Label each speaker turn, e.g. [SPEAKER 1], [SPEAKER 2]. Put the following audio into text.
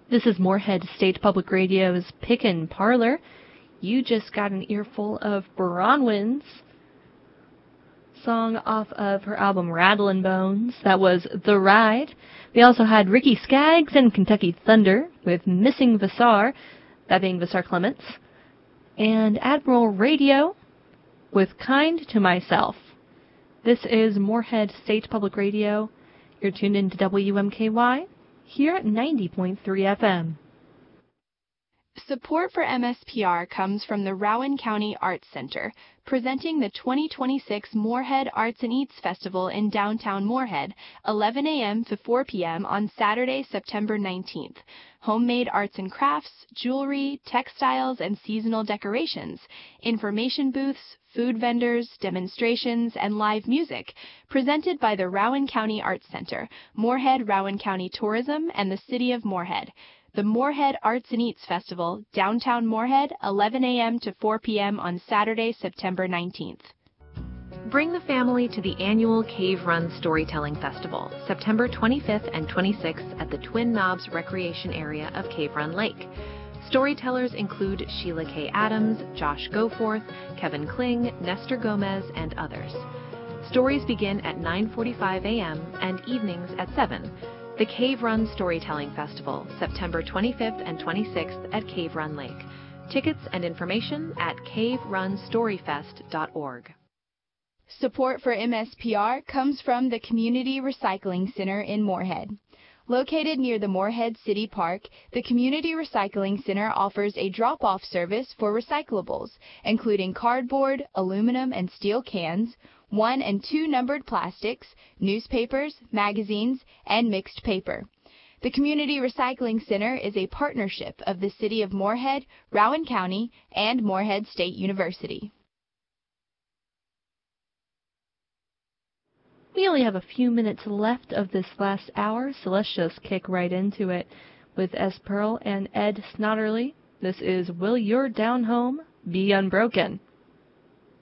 [SPEAKER 1] This is Moorhead State Public Radio's Pickin' Parlor. You just got an earful of Bronwyn's song off of her album Rattlin' Bones. That was The Ride. We also had Ricky Skaggs and Kentucky Thunder with Missing Vassar, that being Vassar Clements, and Admiral Radio with Kind to Myself. This is Moorhead State Public Radio. You're tuned into WMKY here at 90.3 FM.
[SPEAKER 2] Support for MSPR comes from the Rowan County Arts Center, presenting the 2026 Moorhead Arts and Eats Festival in downtown Moorhead, 11 a.m. to 4 p.m. on Saturday, September 19th. Homemade arts and crafts, jewelry, textiles, and seasonal decorations, information booths, food vendors, demonstrations, and live music, presented by the Rowan County Arts Center, Moorhead Rowan County Tourism, and the City of Moorhead. The Moorhead Arts and Eats Festival, downtown Moorhead, 11 a.m. to 4 p.m. on Saturday, September 19th.
[SPEAKER 3] Bring the family to the annual Cave Run Storytelling Festival, September 25th and 26th at the Twin Knobs Recreation Area of Cave Run Lake. Storytellers include Sheila K. Adams, Josh Goforth, Kevin Kling, Nestor Gomez, and others. Stories begin at 9:45 a.m. and evenings at 7. The Cave Run Storytelling Festival, September 25th and 26th at Cave Run Lake. Tickets and information at caverunstoryfest.org.
[SPEAKER 2] Support for MSPR comes from the Community Recycling Center in Moorhead. Located near the Moorhead City Park, the Community Recycling Center offers a drop-off service for recyclables, including cardboard, aluminum, and steel cans, 1 and 2 numbered plastics, newspapers, magazines, and mixed paper. The Community Recycling Center is a partnership of the City of Moorhead, Rowan County, and Moorhead State University.
[SPEAKER 1] We only have a few minutes left of this last hour, so let's just kick right into it with S. Pearl and Ed Snotterly. This is Will Your Down Home Be Unbroken?